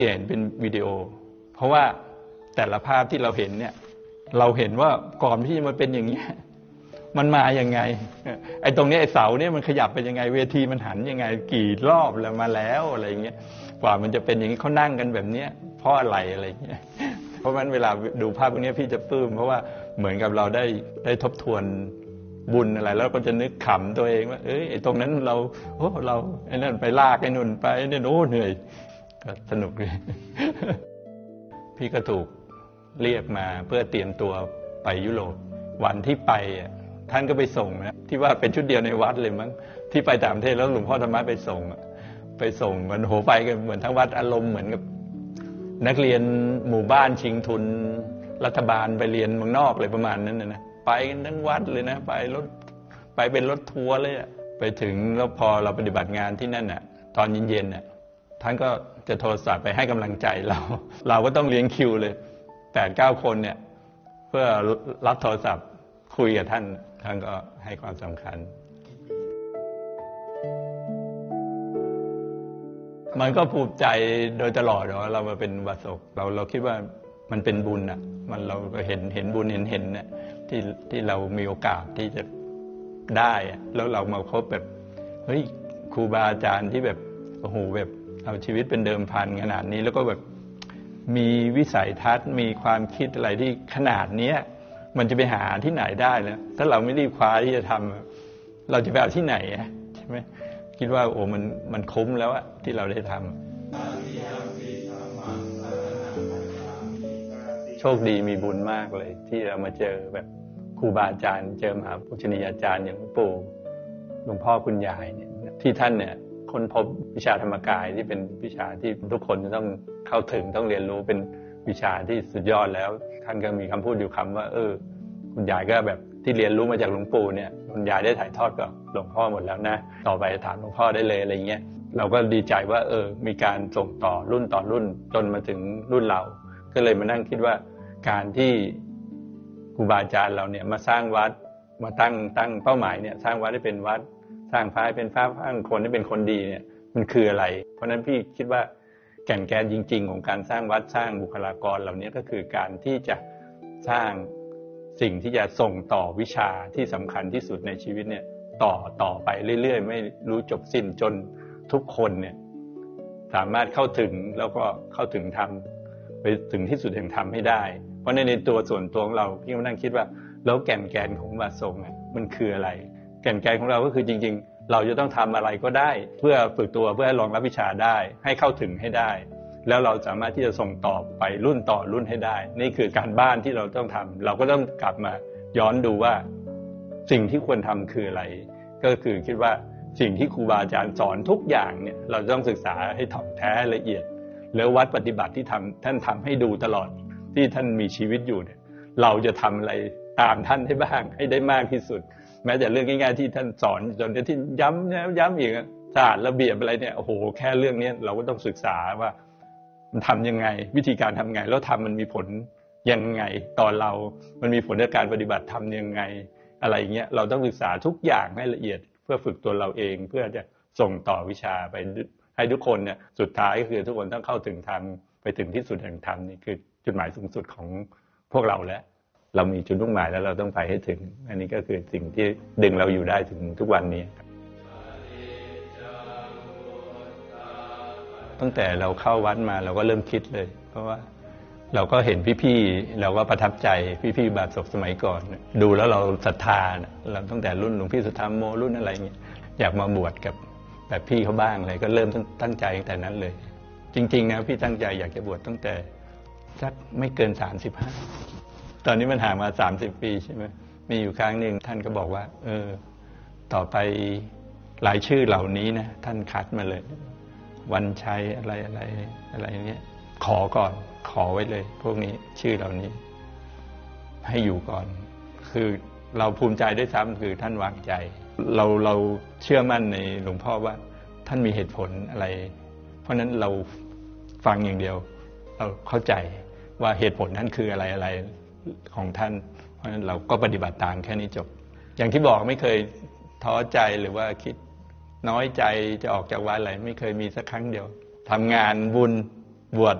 เห็นเป็นวิดีโอเพราะว่าแต่ละภาพที่เราเห็นเนี่ยเราเห็นว่าก่อนที่จะมาเป็นอย่างนี้มันมาอย่างไงไอ้ตรงนี้ไอ้เสาเนี่ยมันขยับไปยังไงเวทีมันหันยังไงกี่รอบแล้วมาแล้วอะไรอย่างเงี้ยกว่ามันจะเป็นอย่างนี้เขานั่งกันแบบเนี้ยเพราะอะไรอะไรอย่างเงี้ยเพราะฉะนั้นเวลาดูภาพพวกนี้พี่จะปลื้มเพราะว่าเหมือนกับเราได้ทบทวนบุญอะไรแล้วก็จะนึกขำตัวเองว่าไอ้ตรงนั้นเราไอ้นั่นไปลากไอ้นุ่นไปเนี่ยโอ้เหนื่อยก็สนุกเลยพี่ก็ถูกเรียกมาเพื่อเตรียมตัวไปยุโรปวันที่ไปท่านก็ไปส่งนะที่ว่าเป็นชุดเดียวในวัดเลยมั้งที่ไปต่างประเทศแล้วหลวงพ่อธรรมะไปส่งมันโหไปกันเหมือนทั้งวัดอารมณ์เหมือนกับนักเรียนหมู่บ้านชิงทุนรัฐบาลไปเรียนเมืองนอกเลยประมาณนั้นนะไปกันทั้งวัดเลยนะไปเป็นรถทัวร์เลยไปถึงแล้วพอเราปฏิบัติงานที่นั่นตอนเย็นท่านก็จะโทรศัพท์ไปให้กำลังใจเราก็ต้องเลี้ยงคิวเลย 8-9 คนเนี่ยเพื่อรับโทรศัพท์คุยกับท่านก็ให้ความสำคัญมันก็ภูมิใจโดยตลอดว่าเรามาเป็นอุบาสกเราคิดว่ามันเป็นบุญเราก็เห็นบุญเห็นเนี่ยที่เรามีโอกาสที่จะได้แล้วเรามาพบแบบเฮ้ยครูบาอาจารย์ที่แบบโอ้โหแบบเอาชีวิตเป็นเดิมพันขนาดนี้แล้วก็แบบมีวิสัยทัศน์มีความคิดอะไรที่ขนาดนี้มันจะไปหาที่ไหนได้แล้วถ้าเราไม่รีบคว้าที่จะทำเราจะไปเอาที่ไหนใช่ไหมคิดว่าโอ้มันคุ้มแล้วที่เราได้ทำโชคดีมีบุญมากเลยที่เรามาเจอแบบครูบาอาจารย์เจอมหาปุชนียาจารย์อย่างหลวงปู่หลวงพ่อคุณยายเนี่ยที่ท่านเนี่ยค้นพบวิชาธรรมกายที่เป็นวิชาที่ทุกคนจะต้องเข้าถึงต้องเรียนรู้เป็นวิชาที่สุดยอดแล้วท่านก็มีคำพูดอยู่คำว่าคุณยายก็แบบที่เรียนรู้มาจากหลวงปู่เนี่ยคุณยายได้ถ่ายทอดกับหลวงพ่อหมดแล้วนะต่อไปถามหลวงพ่อได้เลยอะไรเงี้ยเราก็ดีใจว่ามีการส่งต่อรุ่นต่อรุ่นจนมาถึงรุ่นเราก็เลยมานั่งคิดว่าการที่ครูบาอาจารย์เราเนี่ยมาสร้างวัดมาตั้งเป้าหมายเนี่ยสร้างวัดให้เป็นวัดสร้างพระให้เป็นพระสร้างคนให้เป็นคนดีเนี่ยมันคืออะไรเพราะนั้นพี่คิดว่าแก่นแกนจริงๆของการสร้างวัดสร้างบุคลากรเหล่านี้ก็คือการที่จะสร้างสิ่งที่จะส่งต่อวิชาที่สำคัญที่สุดในชีวิตเนี่ยต่อไปเรื่อยๆไม่รู้จบสิ้นจนทุกคนเนี่ยสามารถเข้าถึงแล้วก็เข้าถึงธรรมไปถึงที่สุดแห่งธรรมให้ได้เพราะในตัวส่วนตัวของเราพี่ก็นั่งคิดว่าแล้วแก่นของบาทรงมันคืออะไรแก่นของเราก็คือจริงๆเราจะต้องทำอะไรก็ได้เพื่อฝึกตัวเพื่อให้รองรับวิชาได้ให้เข้าถึงให้ได้แล้วเราสามารถที่จะส่งต่อไปรุ่นต่อรุ่นให้ได้นี่คือการบ้านที่เราต้องทำเราก็ต้องกลับมาย้อนดูว่าสิ่งที่ควรทำคืออะไรก็คือคิดว่าสิ่งที่ครูบาอาจารย์สอนทุกอย่างเนี่ยเราต้องศึกษาให้ถ่องแท้ละเอียดแล้ววัดปฏิบัติที่ท่านทำให้ดูตลอดที่ท่านมีชีวิตอยู่เนี่ยเราจะทำอะไรตามท่านให้บ้างให้ได้มากที่สุดแม้แต่เรื่องง่ายๆที่ท่านสอนจนที่ย้ำอีกศาสตร์ระเบียบอะไรเนี่ยโอ้โหแค่เรื่องนี้เราก็ต้องศึกษาว่ามันทำยังไงวิธีการทำไงแล้วทำมันมีผลยังไงต่อเรามันมีผลในการปฏิบัติทำยังไงอะไรเงี้ยเราต้องศึกษาทุกอย่างให้ละเอียดเพื่อฝึกตัวเราเองเพื่อจะส่งต่อวิชาไปให้ทุกคนเนี่ยสุดท้ายก็คือทุกคนต้องเข้าถึงธรรมไปถึงที่สุดแห่งธรรมนี่คือจุดหมายสูงสุดของพวกเราแล้วเรามีจุดมุ่งหมายแล้วเราต้องไปให้ถึงอันนี้ก็คือสิ่งที่ดึงเราอยู่ได้ถึงทุกวันนี้ตั้งแต่เราเข้าวัดมาเราก็เริ่มคิดเลยเพราะว่าเราก็เห็นพี่ๆเราก็ประทับใจพี่ๆบาศกสมัยก่อนดูแล้วเราศรัทธาเราตั้งแต่รุ่นหลวงพี่สุธรรมโมรุ่นอะไรเงี้ยอยากมาบวชกับแบบพี่เขาบ้างเลยก็เริ่มตั้งใจตั้งแต่นั้นเลยจริงๆนะพี่ตั้งใจอยากจะบวชตั้งแต่สักไม่เกิน35ตอนนี้มันห่างมา30 ปีใช่ไหมมีอยู่ครั้งหนึ่งท่านก็บอกว่าต่อไปรายชื่อเหล่านี้นะท่านคัดมาเลยวันชัยอะไรเนี้ยขอไว้เลยพวกนี้ชื่อเหล่านี้ให้อยู่ก่อนคือเราภูมิใจด้วยซ้ำคือท่านวางใจเราเชื่อมั่นในหลวงพ่อว่าท่านมีเหตุผลอะไรเพราะนั้นเราฟังอย่างเดียวเราเข้าใจว่าเหตุผลนั้นคืออะไรของท่านเพราะฉะนั้นเราก็ปฏิบัติตามแค่นี้จบอย่างที่บอกไม่เคยท้อใจหรือว่าคิดน้อยใจจะออกจากวัดอะไรไม่เคยมีสักครั้งเดียวทำงานบุญบวช